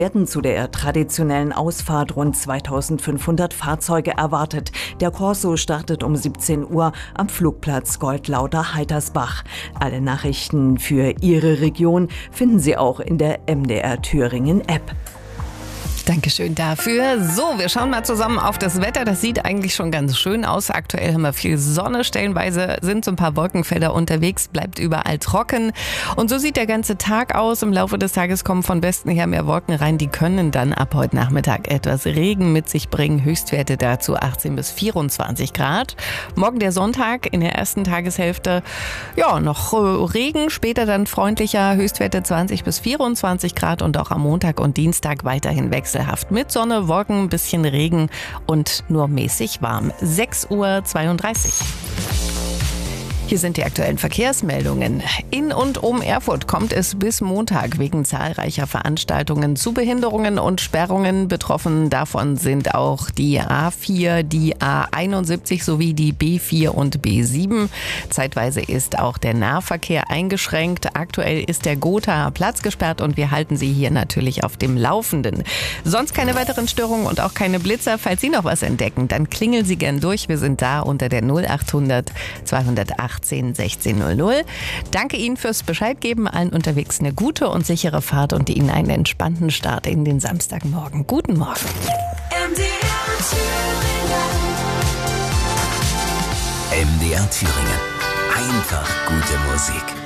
Werden zu der traditionellen Ausfahrt rund 2500 Fahrzeuge erwartet. Der Corso startet um 17 Uhr am Flugplatz Goldlauter-Heitersbach. Alle Nachrichten für Ihre Region finden Sie auch in der MDR Thüringen App. Dankeschön dafür. So, wir schauen mal zusammen auf das Wetter. Das sieht eigentlich schon ganz schön aus. Aktuell haben wir viel Sonne. Stellenweise sind so ein paar Wolkenfelder unterwegs. Bleibt überall trocken. Und so sieht der ganze Tag aus. Im Laufe des Tages kommen von Westen her mehr Wolken rein. Die können dann ab heute Nachmittag etwas Regen mit sich bringen. Höchstwerte dazu 18 bis 24 Grad. Morgen der Sonntag in der ersten Tageshälfte. Ja, noch Regen. Später dann freundlicher. Höchstwerte 20 bis 24 Grad. Und auch am Montag und Dienstag weiterhin wechselhaft mit Sonne, Wolken, ein bisschen Regen und nur mäßig warm. 6:32 Uhr. Hier sind die aktuellen Verkehrsmeldungen. In und um Erfurt kommt es bis Montag wegen zahlreicher Veranstaltungen zu Behinderungen und Sperrungen. Betroffen davon sind auch die A4, die A71 sowie die B4 und B7. Zeitweise ist auch der Nahverkehr eingeschränkt. Aktuell ist der Gothaer Platz gesperrt und wir halten Sie hier natürlich auf dem Laufenden. Sonst keine weiteren Störungen und auch keine Blitzer. Falls Sie noch was entdecken, dann klingeln Sie gern durch. Wir sind da unter der 0800 218 1600. Danke Ihnen fürs Bescheidgeben. Allen unterwegs eine gute und sichere Fahrt und Ihnen einen entspannten Start in den Samstagmorgen. Guten Morgen. MDR Thüringen. Einfach gute Musik.